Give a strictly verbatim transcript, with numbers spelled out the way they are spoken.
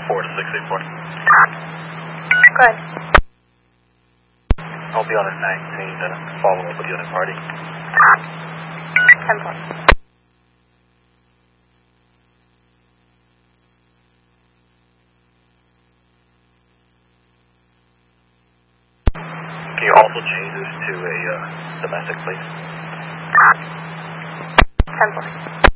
four to six eight four. Good. I'll be on at nineteen to follow up with you in a party. ten four. Can you also change this to a uh, domestic, please? ten four.